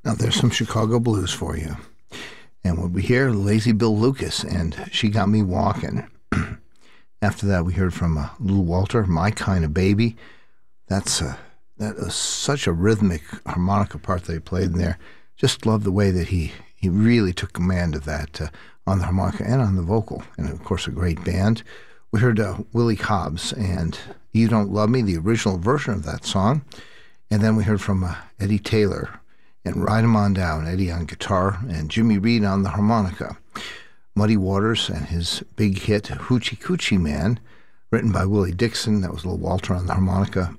Now there's some Chicago blues for you. And when we hear Lazy Bill Lucas and She Got Me Walking. After that, we heard from Little Walter, My Kind of Baby. That was such a rhythmic harmonica part that he played in there. Just love the way that he really took command of that on the harmonica and on the vocal. And, of course, a great band. We heard Willie Cobbs and You Don't Love Me, the original version of that song. And then we heard from Eddie Taylor and Ride 'Em On Down, Eddie on guitar and Jimmy Reed on the harmonica. Muddy Waters and his big hit Hoochie Coochie Man, written by Willie Dixon. That was Little Walter on the harmonica.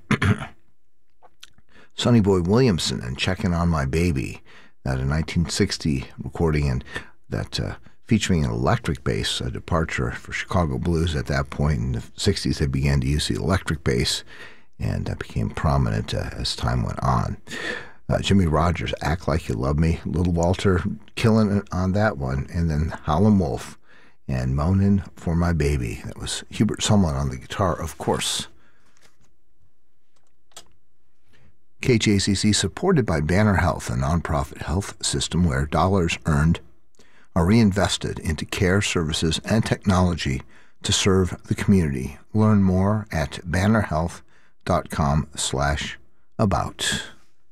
Sonny Boy Williamson and Checkin' on My Baby, that a 1960 recording, and that featuring an electric bass, a departure for Chicago blues at that point. In the 60s, they began to use the electric bass, and that became prominent as time went on. Jimmy Rogers, Act Like You Love Me. Little Walter killing it on that one. And then Howlin' Wolf and Moanin' for My Baby. That was Hubert Sumlin on the guitar, of course. KJCC, supported by Banner Health, a nonprofit health system where dollars earned are reinvested into care, services, and technology to serve the community. Learn more at bannerhealth.com/about.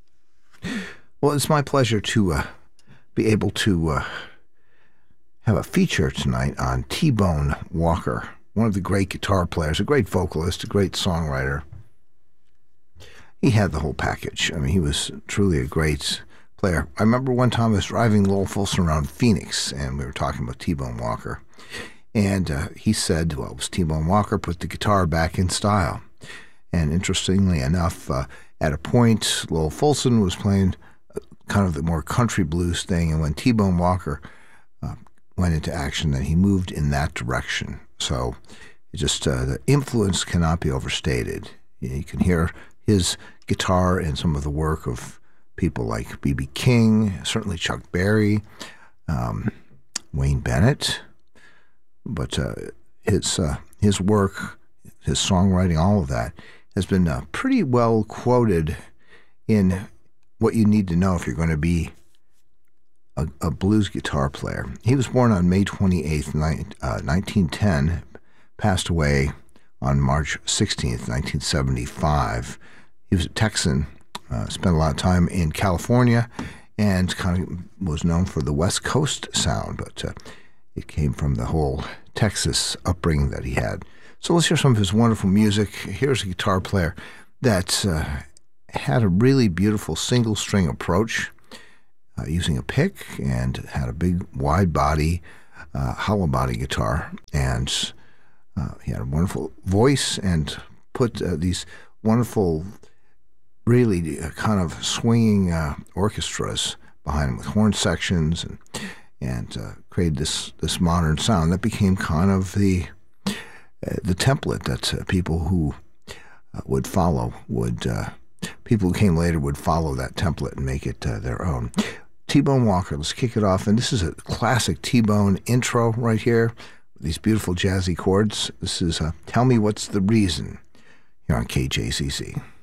Well, it's my pleasure to be able to have a feature tonight on T-Bone Walker, one of the great guitar players, a great vocalist, a great songwriter. He had the whole package. I mean, he was truly a great player. I remember one time I was driving Lowell Fulson around Phoenix, and we were talking about T-Bone Walker. And he said, well, it was T-Bone Walker, put the guitar back in style. And interestingly enough, at a point, Lowell Fulson was playing kind of the more country blues thing, and when T-Bone Walker went into action, then he moved in that direction. So it just the influence cannot be overstated. You can hear his guitar in some of the work of people like B.B. King, certainly Chuck Berry, Wayne Bennett, but his work, his songwriting, all of that has been pretty well quoted in what you need to know if you're going to be a blues guitar player. He was born on May 28th, 1910, passed away on March 16th, 1975. He was a Texan, spent a lot of time in California, and kind of was known for the West Coast sound, but it came from the whole Texas upbringing that he had. So let's hear some of his wonderful music. Here's a guitar player that had a really beautiful single-string approach using a pick, and had a big wide body, hollow body guitar, and he had a wonderful voice and put these wonderful, really kind of swinging orchestras behind him with horn sections, and created this modern sound that became kind of the template that people who would follow people who came later would follow that template and make it their own. T-Bone Walker, let's kick it off. And this is a classic T-Bone intro right here, with these beautiful jazzy chords. This is Tell Me What's the Reason here on KJCC.